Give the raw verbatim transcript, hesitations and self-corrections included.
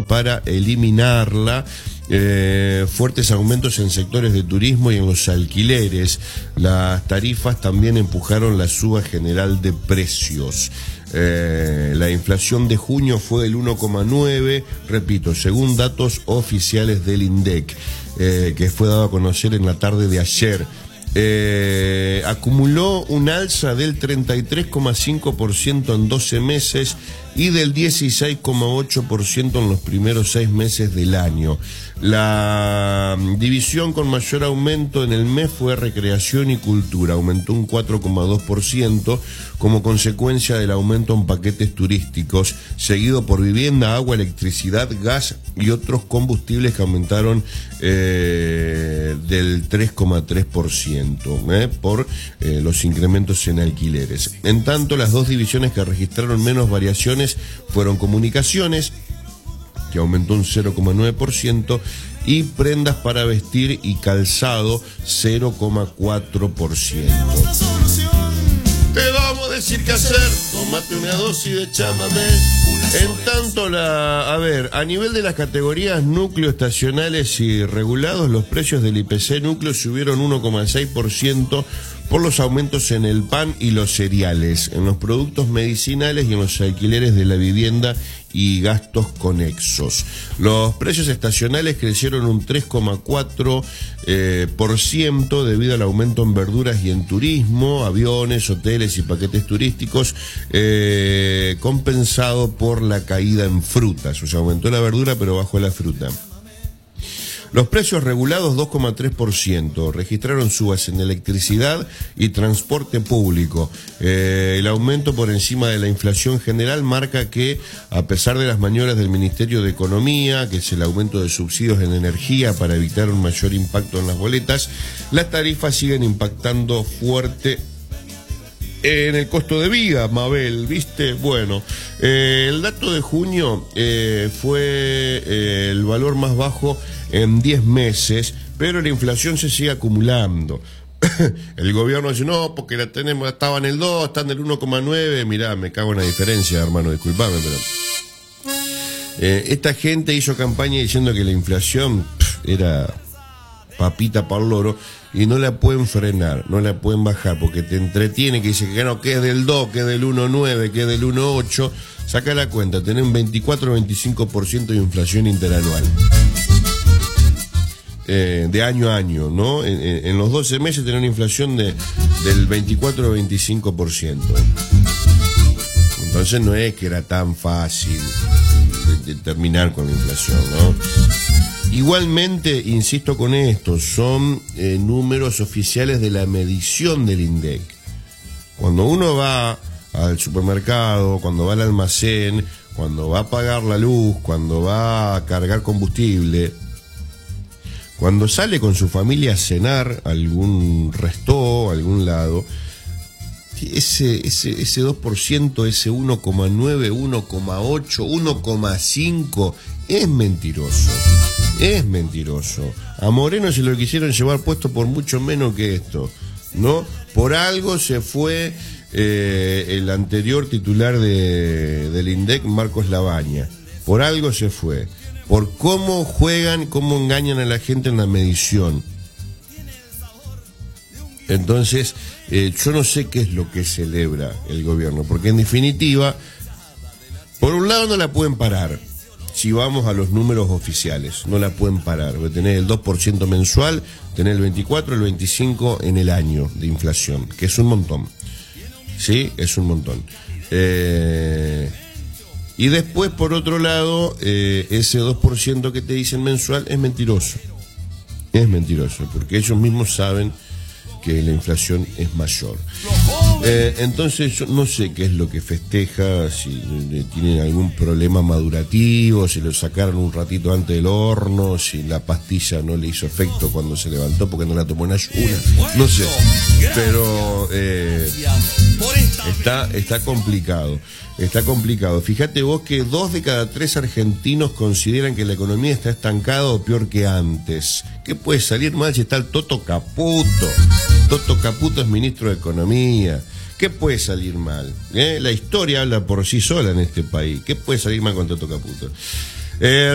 para eliminarla. Eh, fuertes aumentos en sectores de turismo y en los alquileres. Las tarifas también empujaron la suba general de precios. Eh, la inflación de junio fue del uno coma nueve, repito, según datos oficiales del INDEC, eh, que fue dado a conocer en la tarde de ayer. Eh, acumuló un alza del treinta y tres coma cinco por ciento en doce meses y del dieciséis coma ocho por ciento en los primeros seis meses del año. La división con mayor aumento en el mes fue recreación y cultura, aumentó un cuatro coma dos por ciento como consecuencia del aumento en paquetes turísticos, seguido por vivienda, agua, electricidad, gas y otros combustibles que aumentaron eh, del tres coma tres por ciento eh, por eh, los incrementos en alquileres. En tanto, las dos divisiones que registraron menos variaciones fueron comunicaciones, que aumentó un cero coma nueve por ciento, y prendas para vestir y calzado cero coma cuatro por ciento. Te vamos a decir qué hacer, tómate una dosis de chamamé. En tanto, la, a ver, a nivel de las categorías núcleo, estacionales y regulados, los precios del I P C núcleo subieron uno coma seis por ciento por los aumentos en el pan y los cereales, en los productos medicinales y en los alquileres de la vivienda y gastos conexos. Los precios estacionales crecieron un tres coma cuatro por ciento eh, debido al aumento en verduras y en turismo, aviones, hoteles y paquetes turísticos, eh, compensado por la caída en frutas. O sea, aumentó la verdura pero bajó la fruta. Los precios regulados dos coma tres por ciento, registraron subas en electricidad y transporte público. Eh, el aumento por encima de la inflación general marca que, a pesar de las maniobras del Ministerio de Economía, que es el aumento de subsidios en energía para evitar un mayor impacto en las boletas, las tarifas siguen impactando fuerte en el costo de vida, Mabel, ¿viste? Bueno, eh, el dato de junio eh, fue eh, el valor más bajo en diez meses, pero la inflación se sigue acumulando. El gobierno dice, no, porque la tenemos, estaba en el dos, está en el uno coma nueve, mirá, me cago en la diferencia, hermano, disculpame, pero... Eh, esta gente hizo campaña diciendo que la inflación pff, era papita para el loro, y no la pueden frenar, no la pueden bajar, porque te entretiene, que dice que no, que es del dos, que es del uno coma nueve, que es del uno coma ocho, saca la cuenta, tenés un veinticuatro a veinticinco por ciento de inflación interanual. Eh, de año a año, ¿no? En, en, en los doce meses tenés una inflación de, del veinticuatro a veinticinco por ciento. Entonces no es que era tan fácil de, de terminar con la inflación, ¿no? Igualmente, insisto con esto, son eh, números oficiales de la medición del INDEC. Cuando uno va al supermercado, cuando va al almacén, cuando va a pagar la luz, cuando va a cargar combustible, cuando sale con su familia a cenar a algún resto, a algún lado, ese, ese, ese dos por ciento, ese uno coma nueve, uno coma ocho, uno coma cinco, es mentiroso. Es mentiroso. A Moreno se lo quisieron llevar puesto por mucho menos que esto, ¿no? Por algo se fue eh, el anterior titular de, del INDEC, Marcos Labaña. Por algo se fue. Por cómo juegan, cómo engañan a la gente en la medición. Entonces, eh, yo no sé qué es lo que celebra el gobierno, porque en definitiva, por un lado no la pueden parar. Si vamos a los números oficiales, no la pueden parar, porque tenés el dos por ciento mensual, tenés el veinticuatro, el veinticinco en el año de inflación, que es un montón. Sí, es un montón. Eh, y después, por otro lado, eh, ese dos por ciento que te dicen mensual es mentiroso. Es mentiroso, porque ellos mismos saben que la inflación es mayor. Eh, entonces yo no sé qué es lo que festeja, si tienen algún problema madurativo, si lo sacaron un ratito antes del horno, si la pastilla no le hizo efecto cuando se levantó porque no la tomó en ayuna, no sé, pero eh, está, está complicado, está complicado. Fíjate vos que dos de cada tres argentinos consideran que la economía está estancada o peor que antes. ¿Qué puede salir mal si está el Toto Caputo? Toto Caputo es ministro de Economía. ¿Qué puede salir mal? ¿Eh? La historia habla por sí sola en este país. ¿Qué puede salir mal con Toto Caputo? Eh,